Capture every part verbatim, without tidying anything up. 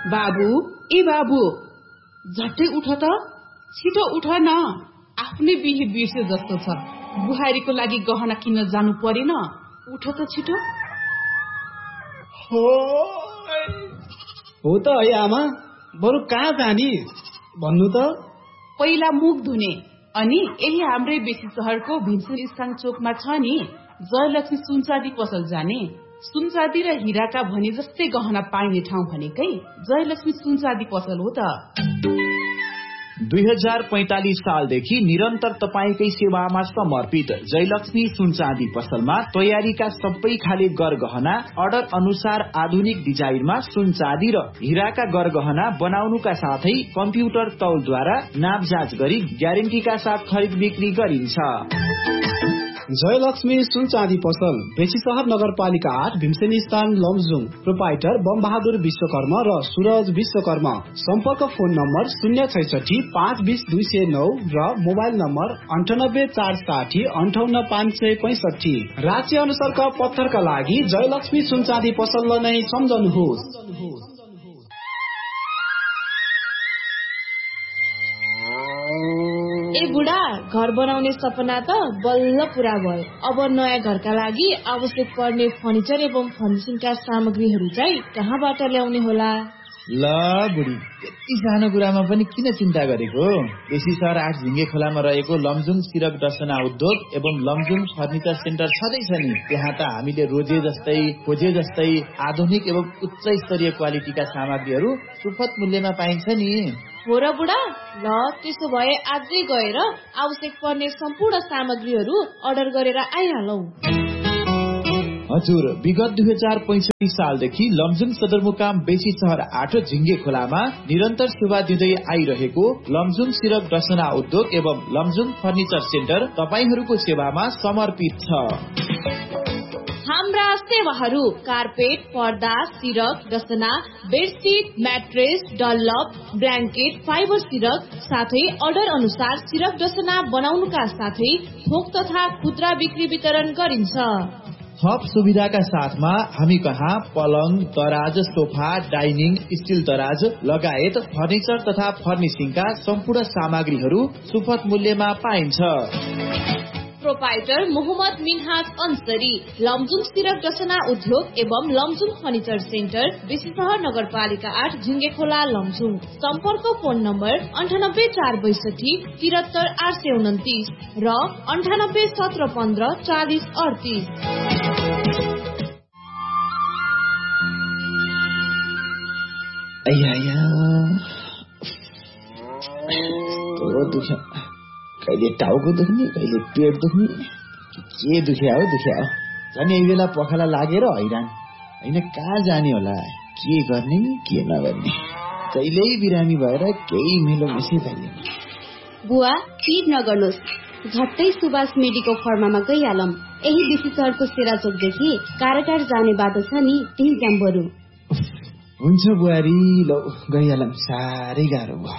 बाबु ए बाबु झट्टै उठ त, छिटो उठ न, आफ्नै बिहे बिर्से जस्तो छ। बुहारीको लागि गहना किन्न जानु परेन, उठ त छिटो। हो हो त है आमा, बरु कहाँ जाने भन्नु त। पहिला मुख धुने, अनि यही हाम्रै बेसी शहरको भीमसेन स्थान चोकमा छ नि जयलक्ष्मी सुनचाँदी पसल जाने। सुनचाँदी र हिराका भने जस्तै गहना पाइने ठाउँ भनेकै जयलक्ष्मी सुनचाँदी पसल हो त। दुई हजार पैंतालीस सालदेखि निरन्तर तपाईकै सेवामा समर्पित जयलक्ष्मी सुनचाँदी पसलमा तयारीका सबै खाले गरगहना अर्डर अनुसार आधुनिक डिजाइनमा सुनचाँदी र हिराका गरगहना बनाउनुका साथै कम्प्युटर तौलद्वारा नापजाँच गरी ग्यारेन्टीका साथ खरिद बिक्री गरिन्छ। जयलक्ष्मी सुनचाँदी पसल बेसी शहर नगरपालिका आठ भीमसेन स्थान लमजुङ। प्रोपाइटर बम बहादुर विश्वकर्मा र सूरज विश्वकर्मा। सम्पर्क फोन नम्बर शून्य छैसठी पाँच बीस दुई सय नौ र मोबाइल नम्बर अन्ठानब्बे चार साठी अन्ठाउन्न पाँच सय पैंसठी। राज्य अनुसारका पत्थरका लागि जयलक्ष्मी सुनचाँदी पसललाई नै सम्झनुहोस्। ए बुढा, घर बनाउने सपना त बल्ल पूरा भयो। अब नयाँ घरका लागि आवश्यक पर्ने फर्निचर एवं फर्निशिङका सामग्रीहरू चाहिँ कहाँबाट ल्याउने होला? ल बुढी, यति सानो कुरामा पनि किन चिन्ता गरेको? बेसी सहर आठ झिङ्गे खोलामा रहेको लमजुङ सिरक डसना उद्योग एवं लमजुङ फर्निचर सेन्टर छँदैछ नि। त्यहाँ त हामीले रोजे जस्तै खोजे जस्तै आधुनिक एवं उच्च स्तरीय क्वालिटीका सामग्रीहरू सुपथ मूल्यमा पाइन्छ नि। हो र बुढा, ल त्यसो भए आजै गएर आवश्यक पर्ने सम्पूर्ण सामग्रीहरू अर्डर गरेर आइहालौ। हजुर, विगत दुई हजार पैंसठी सालदेखि लमजुङ सदरमुकाम बेसी सहर आठ झिङ्गे खोलामा निरन्तर सेवा दिँदै आइरहेको लमजुङ सिरक डसना उद्योग एवं लमजुङ फर्निचर सेन्टर तपाईहरूको सेवामा समर्पित छ। हाम्रा सेवाहरू कार्पेट, पर्दा, सिरक डसना, bedsheet, mattress, Dunlop, blanket, fibre सिरक साथै अर्डर अनुसार सिरक डसना बनाउनुका साथै थोक तथा खुद्रा बिक्री वितरण गरिन्छ। थप सुविधाका साथमा हामी कहाँ पलङ, दराज, सोफा, डाइनिङ, स्टिल दराज लगायत फर्निचर तथा फर्निशिङका सम्पूर्ण सामग्रीहरू सुपथ मूल्यमा पाइन्छ। प्रोपाइटर मोहम्मद मिनहाज अंसरी, लमजुङ सिरक डसना उद्योग एवं लमजुङ फर्निचर सेन्टर, बेसी सहर नगरपालिका आठ झिङ्गे खोला लमजुङ। सम्पर्क फोन नम्बर अन्ठानब्बे चार बैसठी तिहत्तर आठ सय उन्तिस र अन्ठानब्बे सत्र पन्ध्र चालिस अडतिस। कहिले टाउको दुख्ने, कहिले पेट दुख्ने, के दुख्या हो दुख्या हो। झन् यही बेला पखाला लागेर हैरान होइन, कहाँ जाने होला, के गर्ने के नगर्ने। कहिल्यै बिरामी भएर केही मिलो मिसै पाइएन। बुवा पिर नगर्नुहोस्, झट्टै सुभाष मेडिको फर्मामा गइहालौँ। यही बेसी सहरको सेराचोकदेखि काराटार जाने बाटो छ नि, त्यही जाम बरु। हुन्छ बुहारी, ल गइहालौँ, साह्रै गाह्रो भयो।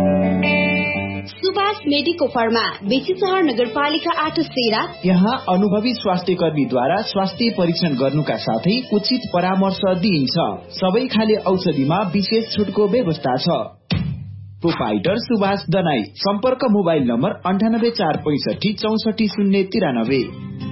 सुभाष मेडिको फर्मा, बेसी सहर नगरपालिका आठ सेरा। यहाँ अनुभवी स्वास्थ्य कर्मीद्वारा स्वास्थ्य परीक्षण गर्नुका साथै उचित परामर्श दिइन्छ। सबै खाले औषधिमा विशेष छुटको व्यवस्था छ। प्रोपाइटर सुभाष दनाई। सम्पर्क मोबाइल नम्बर अन्ठानब्बे चार पैंसठी चौसठी शून्य तिरानब्बे।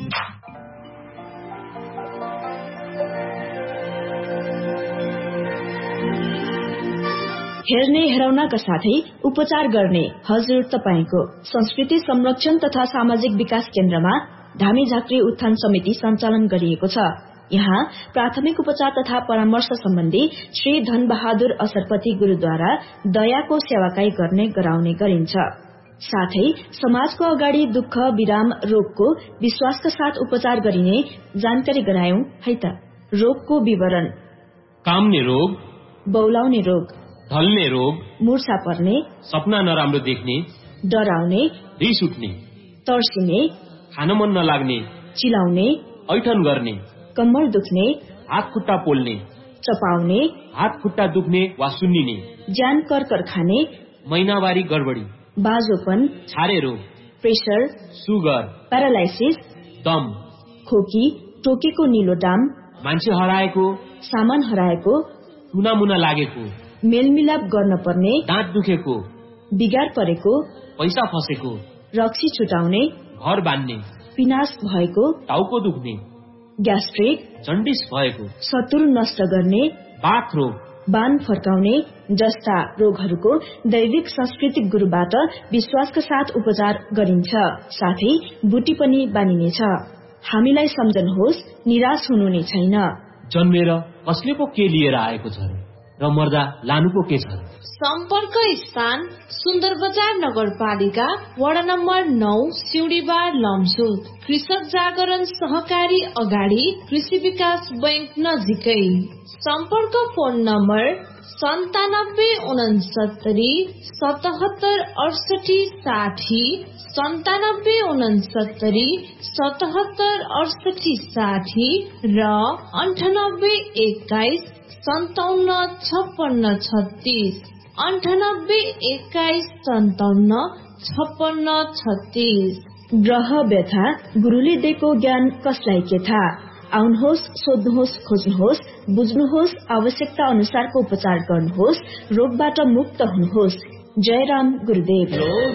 हेर्ने हेराउनका साथै उपचार गर्ने हजुर तपाईको संस्कृति संरक्षण तथा सामाजिक विकास केन्द्रमा धामी झाँक्री उत्थान समिति सञ्चालन गरिएको छ। यहाँ प्राथमिक उपचार तथा परामर्श सम्बन्धी श्री धन बहादुर असरपति गुरुद्वारा दयाको सेवाकाई गर्ने गराउने गरिन्छ। साथै समाजको अगाडि दुःख विराम रोगको विश्वासका साथ उपचार गरिने जानकारी गरायौं है त। रोगको विवरण: काम्ने रोग, बौलाउने रोग, ढल्ने रोग, मूर्छा पर्ने, सपना नराम्रो देख्ने, डराउने, रिस उठ्ने, तर्सिने, खान मन नलाग्ने, चिलाउने, ऐठन गर्ने, कम्मर दुख्ने, हात खुट्टा पोल्ने, चपाउने, हात खुट्टा दुख्ने वा सुन्निने, ज्यान कर्कर खाने, महिनावारी गडबडी, बाजोपन, छारे रोग, प्रेसर, सुगर, प्यारालाइसिस, दम, खोकी, टोकेको निलो डाम, मान्छे हराएको, सामान हराएको, टुनामुना लागेको, मेलमिलाप गर्न पर्ने, दाँत दुखेको, बिगार परेको, पैसा फसेको, रक्सी छुटाउने, घर बान्ने, पिनास भएको, टाउको दुख्ने, ग्यास्ट्रिक, जन्डिस भएको, शत्रु नष्ट गर्ने, बाथ रोग, बान फर्काउने जस्ता रोगहरूको दैविक सांस्कृतिक गुरुबाट विश्वासका साथ उपचार गरिन्छ। साथै बुटी पनि बानिनेछ। हामीलाई सम्झनुहोस्, निराश हुनु नै छैन। जन्मेर कसले पो के लिएर आएको छ र मर्दा लानुको के छ। सम्पर्क स्थान सुन्दर बजार नगरपालिका वडा नम्बर नौ सिउडीबार लमजुङ। कृषक जागरण सहकारी अगाडि कृषि विकास बैंक नजिकै। सम्पर्क फोन नम्बर सन्तानब्बे उनसत्तरी सतहत्तर अडसठी साठी सन्तानब्बे उनसत्तरी सतहत्तर अडसठी साठी र अन्ठानब्बे एक्काइस सन्ताउन्न छप्पन्न छत्तीस अन्ठानब्बे एक्काइस सन्ताउन्न छप्पन्न छत्तीस। ग्रह व्यथा गुरुले दिएको ज्ञान कसलाई के थाहा। आउनुहोस्, सोध्नुहोस्, खोज्नुहोस्, बुझ्नुहोस्, आवश्यकता अनुसारको उपचार गर्नुहोस्, रोगबाट मुक्त हुनुहोस्। जय राम गुरुदेव।